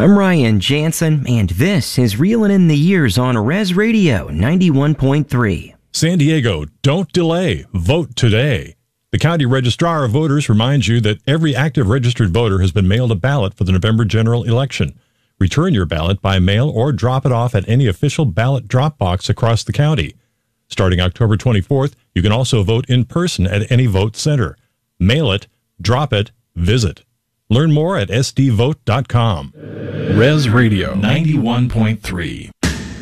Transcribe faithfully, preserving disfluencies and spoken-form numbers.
I'm Ryan Jansen, and this is Reelin' in the Years on Res Radio ninety-one point three. San Diego, don't delay. Vote today. The County Registrar of Voters reminds you that every active registered voter has been mailed a ballot for the November general election. Return your ballot by mail or drop it off at any official ballot drop box across the county. Starting October twenty-fourth, you can also vote in person at any vote center. Mail it, drop it, visit. Learn more at s d vote dot com. Res Radio ninety-one point three.